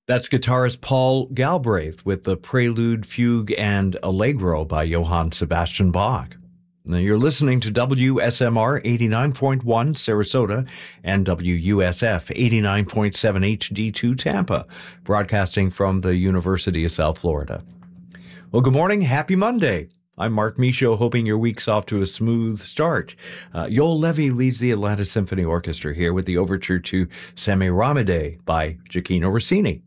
That's guitarist Paul Galbraith with the Prelude, Fugue, and Allegro by Johann Sebastian Bach. Now you're listening to WSMR 89.1 Sarasota and WUSF 89.7 HD2 Tampa, broadcasting from the University of South Florida. Well, good morning. Happy Monday. I'm Mark Michaud, hoping your week's off to a smooth start. Yoel Levy leads the Atlanta Symphony Orchestra here with the overture to Semiramide by Gioachino Rossini.